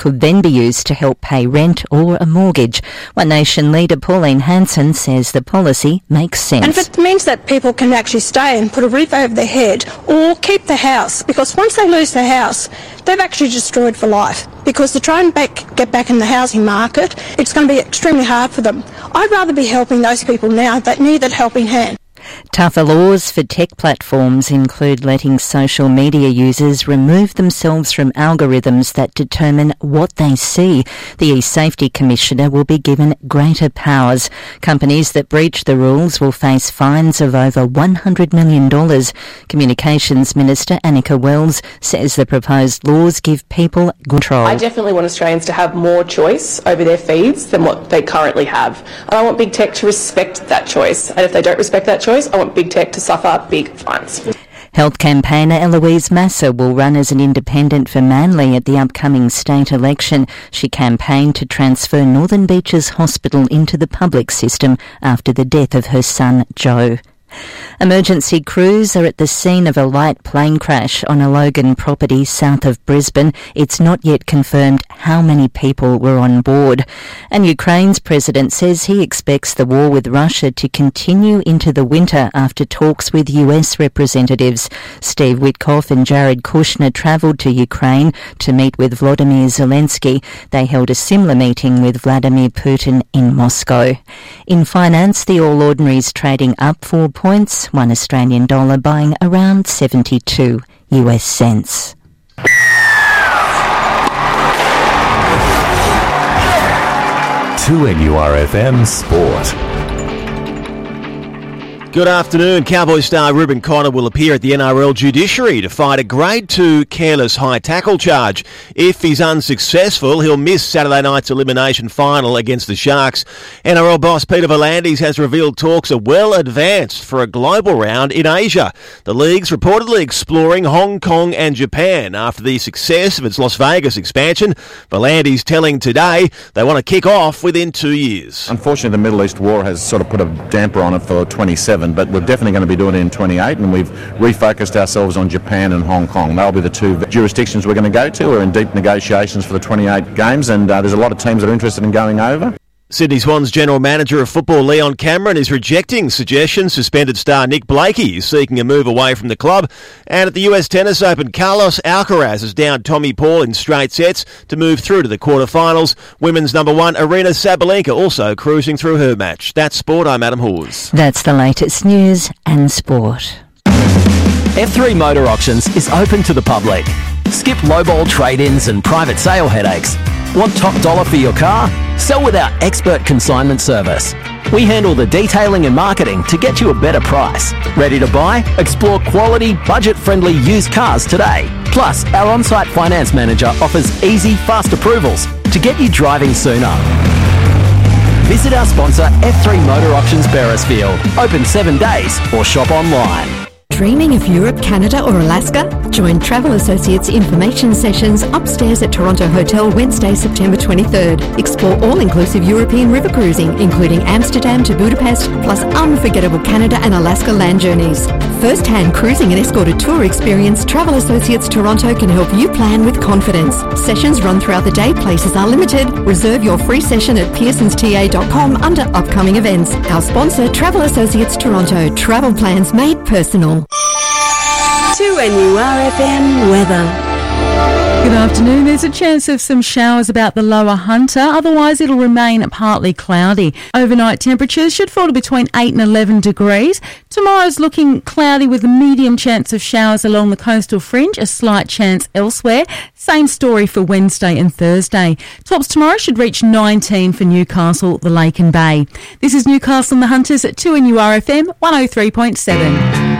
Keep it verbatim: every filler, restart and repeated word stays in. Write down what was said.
could then be used to help pay rent or a mortgage. One Nation leader Pauline Hanson says the policy makes sense. And if it means that people can actually stay and put a roof over their head or keep the house, because once they lose the house, they've actually destroyed for life. Because to try and back, get back in the housing market, it's going to be extremely hard for them. I'd rather be helping those people now that need that helping hand. Tougher laws for tech platforms include letting social media users remove themselves from algorithms that determine what they see. The e-Safety Commissioner will be given greater powers. Companies that breach the rules will face fines of over one hundred million dollars. Communications Minister Annika Wells says the proposed laws give people control. I definitely want Australians to have more choice over their feeds than what they currently have. And I want big tech to respect that choice. And if they don't respect that choice, I want big tech to suffer big fines. Health campaigner Eloise Massa will run as an independent for Manly at the upcoming state election. She campaigned to transfer Northern Beaches Hospital into the public system after the death of her son, Joe. Emergency crews are at the scene of a light plane crash on a Logan property south of Brisbane. It's not yet confirmed how many people were on board. And Ukraine's president says he expects the war with Russia to continue into the winter after talks with U S representatives. Steve Witkoff and Jared Kushner travelled to Ukraine to meet with Volodymyr Zelensky. They held a similar meeting with Vladimir Putin in Moscow. In finance, the All Ordinaries trading up four points, one Australian dollar buying around seventy-two U S cents. two N U R F M Sport. Good afternoon. Cowboys star Reuben Cotter will appear at the N R L judiciary to fight a Grade two careless high tackle charge. If he's unsuccessful, he'll miss Saturday night's elimination final against the Sharks. N R L boss Peter V'landys has revealed talks are well advanced for a global round in Asia. The league's reportedly exploring Hong Kong and Japan after the success of its Las Vegas expansion. V'landys telling Today they want to kick off within two years. Unfortunately, the Middle East war has sort of put a damper on it for twenty-seven. But we're definitely going to be doing it in twenty-eight, and we've refocused ourselves on Japan and Hong Kong. They'll be the two jurisdictions we're going to go to. We're in deep negotiations for the twenty-eight games, and uh, there's a lot of teams that are interested in going over. Sydney Swans General Manager of Football Leon Cameron is rejecting suggestions suspended star Nick Blakey is seeking a move away from the club. And at the U S Tennis Open, Carlos Alcaraz has downed Tommy Paul in straight sets to move through to the quarterfinals. Women's number one, Aryna Sabalenka, also cruising through her match. That's sport. I'm Adam Hawes. That's the latest news and sport. F three Motor Auctions is open to the public. Skip lowball trade-ins and private sale headaches. Want top dollar for your car? Sell with our expert consignment service. We handle the detailing and marketing to get you a better price. Ready to buy? Explore quality, budget-friendly used cars today. Plus, our on-site finance manager offers easy, fast approvals to get you driving sooner. Visit our sponsor F three Motor Auctions Beresfield. Open seven days or shop online. Dreaming of Europe, Canada or Alaska? Join Travel Associates information sessions upstairs at Toronto Hotel Wednesday, September twenty-third. Explore all-inclusive European river cruising, including Amsterdam to Budapest, plus unforgettable Canada and Alaska land journeys. First-hand cruising and escorted tour experience, Travel Associates Toronto can help you plan with confidence. Sessions run throughout the day, places are limited. Reserve your free session at pearsons t a dot com under upcoming events. Our sponsor, Travel Associates Toronto. Travel plans made personal. two N U R F M weather. Good afternoon. There's a chance of some showers about the lower Hunter. Otherwise, it'll remain partly cloudy. Overnight temperatures should fall to between eight and eleven degrees. Tomorrow's looking cloudy with a medium chance of showers along the coastal fringe, a slight chance elsewhere. Same story for Wednesday and Thursday. Tops tomorrow should reach nineteen for Newcastle, the Lake and Bay. This is Newcastle and the Hunters at two N U R F M one oh three point seven.